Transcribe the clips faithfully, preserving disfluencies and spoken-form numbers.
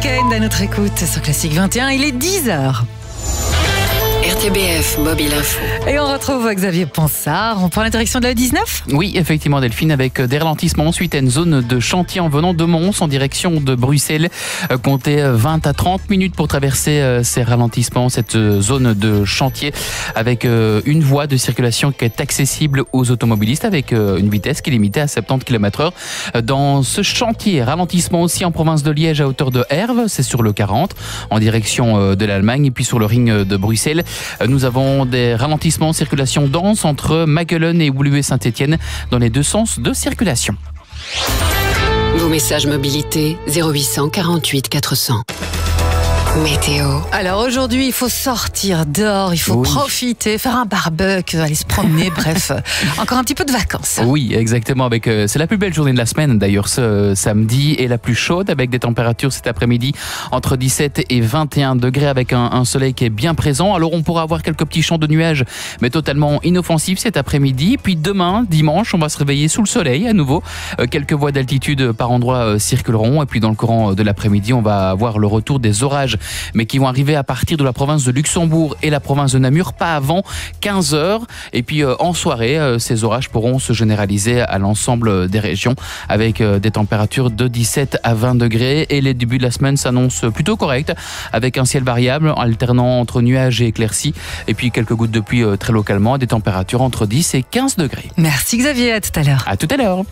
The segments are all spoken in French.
Weeknd à notre écoute sur Classique vingt et un, il est dix heures. R T B F Mobile Info. Et on retrouve Xavier Ponsard. On prend la direction de la dix-neuf ? Oui, effectivement, Delphine, avec des ralentissements suite à une zone de chantier en venant de Mons en direction de Bruxelles. Comptez vingt à trente minutes pour traverser ces ralentissements, cette zone de chantier, avec une voie de circulation qui est accessible aux automobilistes avec une vitesse qui est limitée à soixante-dix kilomètres heure. Dans ce chantier, ralentissement aussi en province de Liège à hauteur de Herve, c'est sur le quarante, en direction de l'Allemagne, et puis sur le ring de Bruxelles. Nous avons des ralentissements, circulation dense entre Maguelone et Woluwe-Saint-Étienne dans les deux sens de circulation. Vos messages mobilité zéro huit cent quarante-huit quatre cents. Météo. Alors aujourd'hui, il faut sortir dehors, il faut oui. profiter, faire un barbecue, aller se promener, bref, encore un petit peu de vacances. Oui, exactement. Avec euh, c'est la plus belle journée de la semaine d'ailleurs ce euh, samedi et la plus chaude avec des températures cet après-midi entre dix-sept et vingt et un degrés avec un, un soleil qui est bien présent. Alors on pourra avoir quelques petits champs de nuages, mais totalement inoffensifs cet après-midi. Puis demain, dimanche, on va se réveiller sous le soleil à nouveau. Euh, quelques voies d'altitude par endroits euh, circuleront et puis dans le courant de l'après-midi, on va avoir le retour des orages, mais qui vont arriver à partir de la province de Luxembourg et la province de Namur, pas avant quinze heures. Et puis euh, en soirée, euh, ces orages pourront se généraliser à l'ensemble des régions avec euh, des températures de dix-sept à vingt degrés. Et les débuts de la semaine s'annoncent plutôt corrects, avec un ciel variable alternant entre nuages et éclaircies. Et puis quelques gouttes de pluie euh, très localement, des températures entre dix et quinze degrés. Merci Xavier, à tout à l'heure. À tout à l'heure.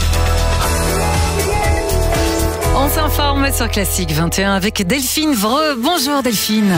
On s'informe sur Classique vingt et un avec Delphine Vreux. Bonjour Delphine.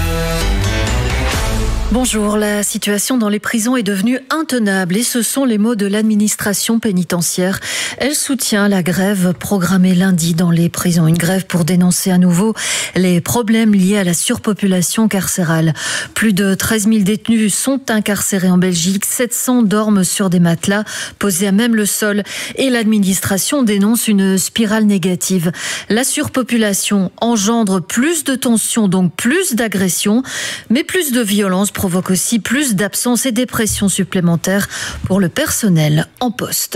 Bonjour, la situation dans les prisons est devenue intenable et ce sont les mots de l'administration pénitentiaire. Elle soutient la grève programmée lundi dans les prisons. Une grève pour dénoncer à nouveau les problèmes liés à la surpopulation carcérale. Plus de treize mille détenus sont incarcérés en Belgique, sept cents dorment sur des matelas posés à même le sol et l'administration dénonce une spirale négative. La surpopulation engendre plus de tensions, donc plus d'agressions, mais plus de violence provoque aussi plus d'absence et dépression supplémentaires pour le personnel en poste.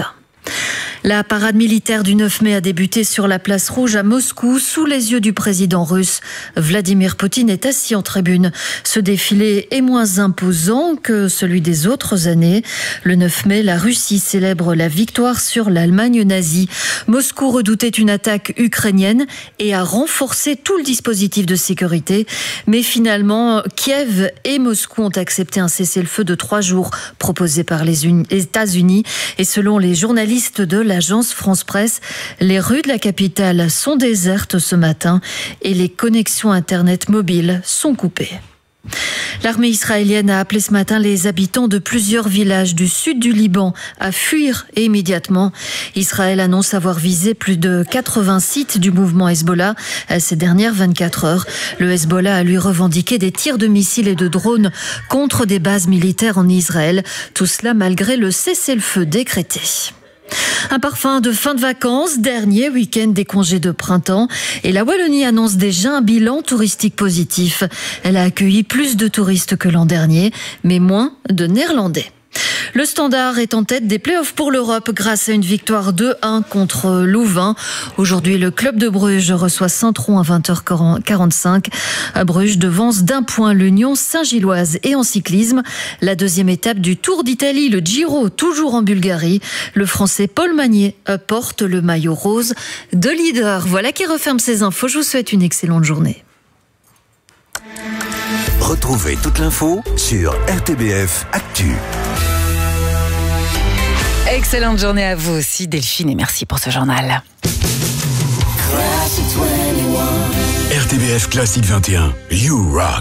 La parade militaire du neuf mai a débuté sur la place Rouge à Moscou, sous les yeux du président russe. Vladimir Poutine est assis en tribune. Ce défilé est moins imposant que celui des autres années. Le neuf mai, la Russie célèbre la victoire sur l'Allemagne nazie. Moscou redoutait une attaque ukrainienne et a renforcé tout le dispositif de sécurité. Mais finalement, Kiev et Moscou ont accepté un cessez-le-feu de trois jours proposé par les États-Unis. Et selon les journalistes de l'agence France Presse, les rues de la capitale sont désertes ce matin et les connexions Internet mobiles sont coupées. L'armée israélienne a appelé ce matin les habitants de plusieurs villages du sud du Liban à fuir immédiatement. Israël annonce avoir visé plus de quatre-vingts sites du mouvement Hezbollah ces dernières vingt-quatre heures. Le Hezbollah a lui revendiqué des tirs de missiles et de drones contre des bases militaires en Israël. Tout cela malgré le cessez-le-feu décrété. Un parfum de fin de vacances, dernier week-end des congés de printemps. Et la Wallonie annonce déjà un bilan touristique positif. Elle a accueilli plus de touristes que l'an dernier, mais moins de Néerlandais. Le Standard est en tête des playoffs pour l'Europe grâce à une victoire deux un contre Louvain. Aujourd'hui, le club de Bruges reçoit Saint-Tron à vingt heures quarante-cinq. À Bruges devance d'un point l'Union Saint-Gilloise. Et en cyclisme, la deuxième étape du Tour d'Italie, le Giro, toujours en Bulgarie. Le Français Paul Magnier porte le maillot rose de leader. Voilà qui referme ces infos. Je vous souhaite une excellente journée. Retrouvez toute l'info sur R T B F Actu. Excellente journée à vous aussi Delphine et merci pour ce journal. R T B F Classique vingt et un, You Rock.